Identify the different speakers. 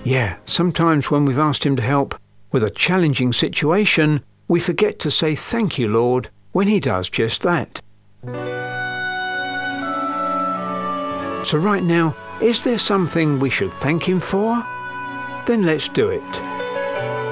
Speaker 1: Yeah, sometimes when we've asked him to help with a challenging situation, we forget to say thank you, Lord, when he does just that. So right now, is there something we should thank him for? Then let's do it.